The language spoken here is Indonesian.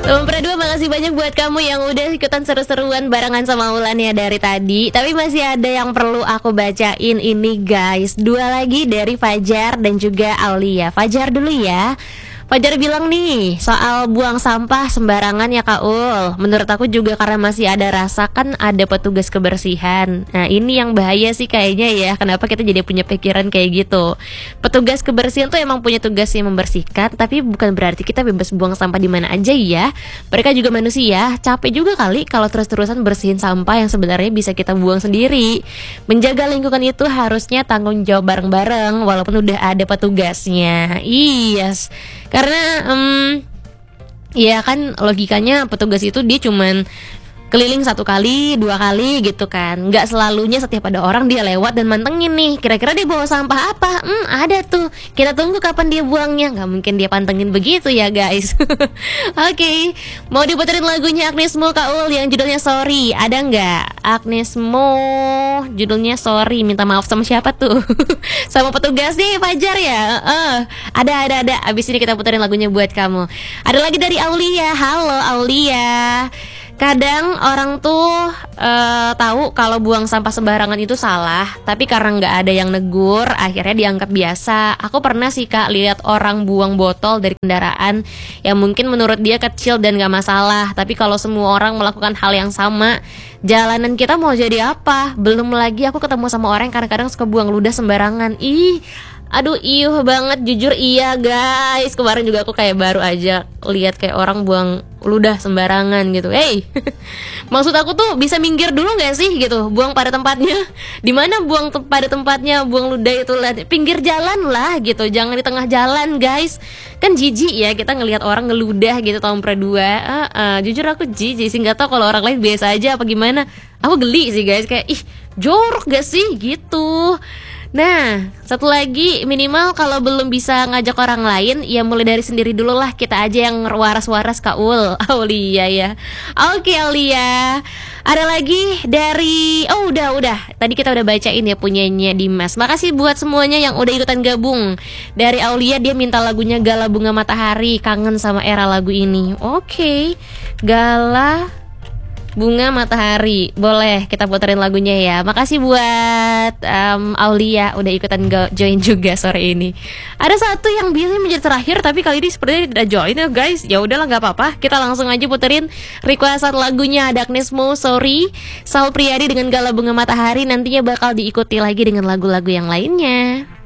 Nomor 2, makasih banyak buat kamu yang udah ikutan seru-seruan barengan sama Ulan ya dari tadi. Tapi masih ada yang perlu aku bacain ini guys. 2 lagi dari Fajar dan juga Aulia. Fajar dulu ya. Fajar bilang nih, soal buang sampah sembarangan ya Kak Ul. Menurut aku juga karena masih ada rasa kan ada petugas kebersihan. Nah ini yang bahaya sih kayaknya ya. Kenapa kita jadi punya pikiran kayak gitu. Petugas kebersihan tuh emang punya tugas yang membersihkan, tapi bukan berarti kita bebas buang sampah di mana aja ya. Mereka juga manusia, capek juga kali kalau terus-terusan bersihin sampah yang sebenarnya bisa kita buang sendiri. Menjaga lingkungan itu harusnya tanggung jawab bareng-bareng walaupun udah ada petugasnya. Yes. Karena ya kan logikanya petugas itu dia cuman keliling 1 kali, 2 kali gitu kan. Nggak selalunya setiap ada orang dia lewat dan mantengin nih kira-kira dia bawa sampah apa. Ada tuh, kita tunggu kapan dia buangnya. Nggak mungkin dia pantengin begitu ya guys. Oke, mau diputerin lagunya Agnes Mo Kak Ul yang judulnya Sorry. Ada nggak? Agnes Mo judulnya Sorry. Minta maaf sama siapa tuh? Sama petugas nih Fajar ya. Ada. Abis ini kita puterin lagunya buat kamu. Ada lagi dari Aulia. Halo Aulia. Kadang orang tuh tahu kalau buang sampah sembarangan itu salah, tapi karena nggak ada yang negur, akhirnya dianggap biasa. Aku pernah sih Kak lihat orang buang botol dari kendaraan yang mungkin menurut dia kecil dan nggak masalah, tapi kalau semua orang melakukan hal yang sama, jalanan kita mau jadi apa? Belum lagi aku ketemu sama orang yang kadang-kadang suka buang ludah sembarangan. Aduh iuh banget, jujur iya guys. Kemarin juga aku kayak baru aja lihat kayak orang buang ludah sembarangan gitu. Maksud aku tuh bisa minggir dulu gak sih gitu, buang pada tempatnya. Dimana buang pada tempatnya, buang ludah itu lah pinggir jalan lah gitu, jangan di tengah jalan guys. Kan jijik ya kita ngelihat orang ngeludah gitu tahun kedua. Jujur aku jijik sih, nggak tahu kalau orang lain biasa aja apa gimana. Aku geli sih guys, kayak jorok gak sih gitu. Nah, satu lagi, minimal kalau belum bisa ngajak orang lain, ya mulai dari sendiri dulu lah. Kita aja yang waras-waras Kak Ul. Aulia ya. Oke Aulia. Ada lagi dari udah. Tadi kita udah bacain ya punyanya Dimas. Makasih buat semuanya yang udah ikutan gabung. Dari Aulia, dia minta lagunya Gala Bunga Matahari. Kangen sama era lagu ini. Oke. Gala Bunga Matahari. Boleh kita puterin lagunya ya. Makasih buat Aulia udah ikutan join juga sore ini. Ada satu yang biasanya menjadi terakhir tapi kali ini sepertinya tidak join ya guys. Ya udahlah nggak apa-apa. Kita langsung aja puterin requestan lagunya. Ada Agnes Mo, Sorry, Saul Priadi dengan Gala Bunga Matahari. Nantinya bakal diikuti lagi dengan lagu-lagu yang lainnya.